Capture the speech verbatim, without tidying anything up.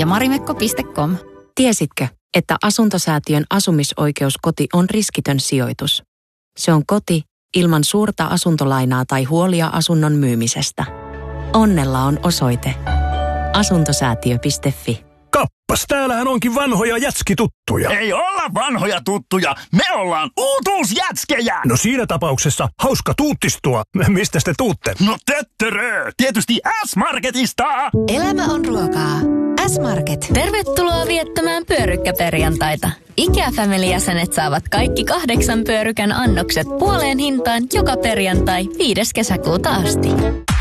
ja marimekko piste com. Tiesitkö, että Asuntosäätiön asumisoikeuskoti on riskitön sijoitus? Se on koti ilman suurta asuntolainaa tai huolia asunnon myymisestä. Onnella on osoite asuntosäätiö piste fi. Kappas, täällähän onkin vanhoja jätskituttuja. Ei olla vanhoja tuttuja, me ollaan uutuusjätskejä! No siinä tapauksessa hauska tuuttistua. Mistä te tuutte? No töttörö, tietysti S-Marketista! Elämä on ruokaa. S-Market. Tervetuloa viettämään pyörykkäperjantaita. IKEA-family-jäsenet saavat kaikki kahdeksan pyörykän annokset puoleen hintaan joka perjantai viides kesäkuuta asti.